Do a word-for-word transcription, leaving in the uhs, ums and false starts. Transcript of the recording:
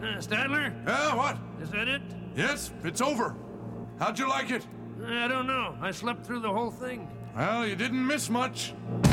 Uh, Statler? Yeah, what? Is that it? Yes, it's over. How'd you like it? I don't know. I slept through the whole thing. Well, you didn't miss much.